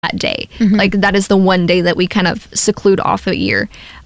that day. Like, that is the one day that we kind of seclude off a year.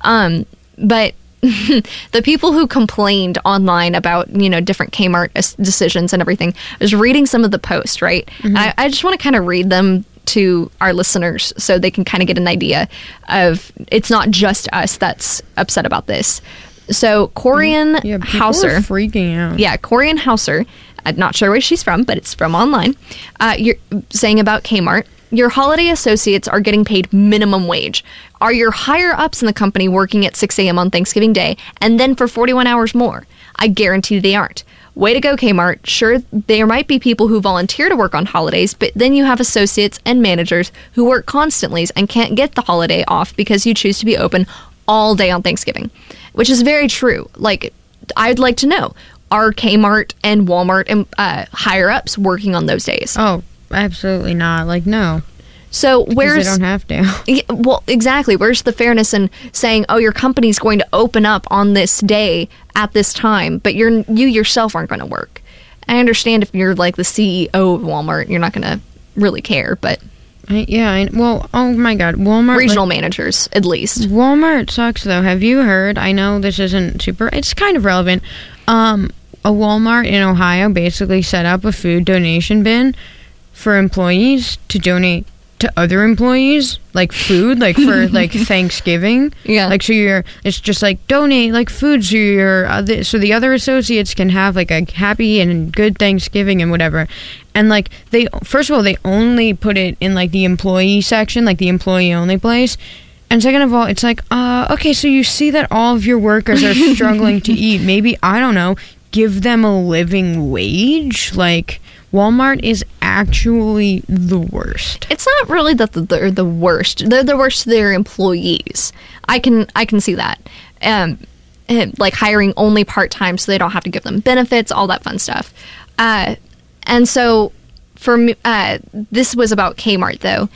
But the people who complained online about, different Kmart decisions and everything, I was reading some of the posts, right? I just want to kind of read them to our listeners so they can kind of get an idea of, it's not just us that's upset about this. So Corian Hauser, are freaking out. Yeah, Corian Hauser, I'm not sure where she's from, but it's from online. You're saying about Kmart, your holiday associates are getting paid minimum wage. Are your higher ups in the company working at 6 a.m. on Thanksgiving Day and then for 41 hours more? I guarantee they aren't. Way to go, Kmart. Sure, there might be people who volunteer to work on holidays, but then you have associates and managers who work constantly and can't get the holiday off because you choose to be open all day on Thanksgiving, which is very true. Like, I'd like to know, are Kmart and Walmart and higher-ups working on those days? Oh, absolutely not. Like, no. So where's... They don't have to. Yeah, well, exactly. Where's the fairness in saying, oh, your company's going to open up on this day at this time, but you yourself aren't going to work? I understand if you're like the CEO of Walmart, you're not going to really care, but... Well, oh my God, Walmart... Regional managers, at least. Walmart sucks, though. Have you heard? I know this isn't super... It's kind of relevant. A Walmart in Ohio basically set up a food donation bin for employees to donate to other employees, like food, like for like Thanksgiving. Yeah. Like, so it's just like donate like food so so the other associates can have like a happy and good Thanksgiving and whatever. And like first of all, they only put it in like the employee section, like the employee only place. And second of all, it's like, okay, so you see that all of your workers are struggling to eat. Maybe, I don't know, give them a living wage? Like, Walmart is actually the worst. It's not really that they're the worst. They're the worst to their employees. I can see that. Like hiring only part-time so they don't have to give them benefits, all that fun stuff. And so for me, this was about Kmart, though.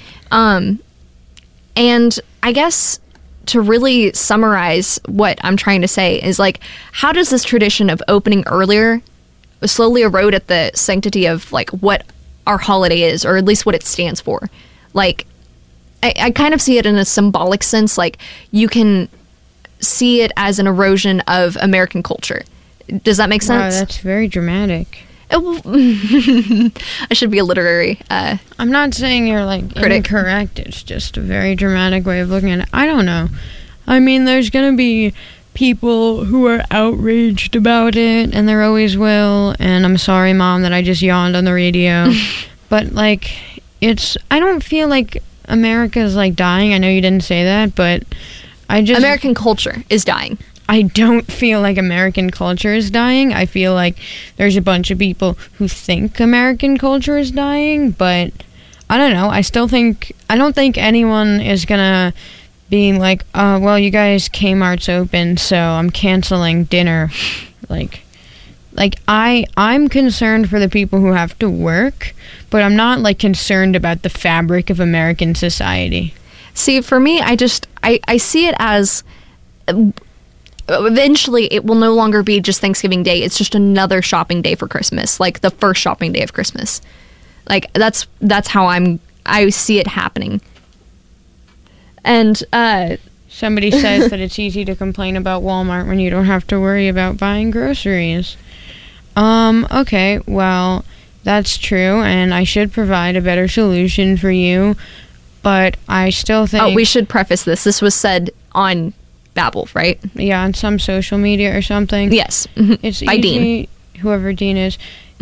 And I guess to really summarize what I'm trying to say is, like, how does this tradition of opening earlier slowly erode at the sanctity of, like, what our holiday is, or at least what it stands for? Like, I kind of see it in a symbolic sense. Like, you can see it as an erosion of American culture. Does that make sense? Wow, that's very dramatic. I should be a literary I'm not saying you're like critic. Incorrect. It's just a very dramatic way of looking at it. I don't know. I mean, there's gonna be people who are outraged about it, and there always will. And I'm sorry, Mom, that I just yawned on the radio. But like, I don't feel like America's like dying. I know you didn't say that, but American culture is dying. I don't feel like American culture is dying. I feel like there's a bunch of people who think American culture is dying, but I don't know. I don't think anyone is gonna be like, well, you guys, Kmart's open, so I'm canceling dinner. Like I'm concerned for the people who have to work, but I'm not like concerned about the fabric of American society. See, for me, I see it as eventually it will no longer be just Thanksgiving Day. It's just another shopping day for Christmas, like the first shopping day of Christmas. Like, that's how I see it happening. And somebody says that it's easy to complain about Walmart when you don't have to worry about buying groceries. Okay, well, that's true, and I should provide a better solution for you, but I still think... Oh, we should preface this. This was said on Babbel, right? Yeah, on some social media or something. Yes. It's by easy, Dean. Whoever Dean is.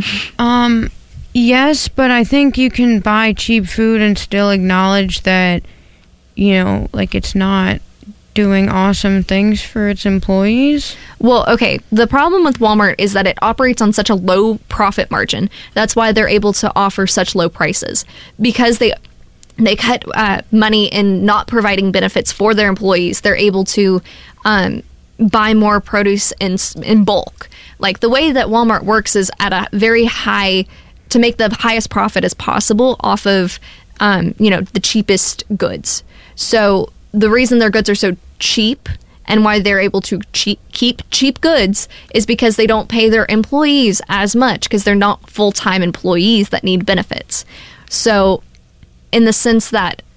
Yes, but I think you can buy cheap food and still acknowledge that, like, it's not doing awesome things for its employees. Well, okay, the problem with Walmart is that it operates on such a low profit margin. That's why they're able to offer such low prices. Because they cut money in not providing benefits for their employees. They're able to buy more produce in bulk. Like, the way that Walmart works is at a very high, to make the highest profit as possible off of, the cheapest goods. So the reason their goods are so cheap and why they're able to keep cheap goods is because they don't pay their employees as much, because they're not full-time employees that need benefits. So in the sense that